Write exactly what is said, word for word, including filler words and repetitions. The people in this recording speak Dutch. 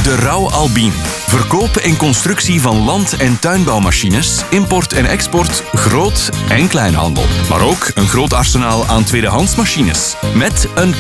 De Rauw Albin. Verkoop en constructie van land- en tuinbouwmachines, import en export, groot- en kleinhandel. Maar ook een groot arsenaal aan tweedehands machines. Met een